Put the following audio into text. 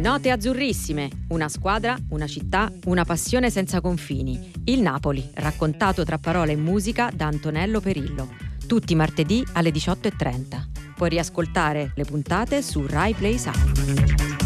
Note azzurrissime, una squadra, una città, una passione senza confini. Il Napoli, raccontato tra parole e musica da Antonello Perillo. Tutti martedì alle 18:30. Puoi riascoltare le puntate su Rai Play Sound.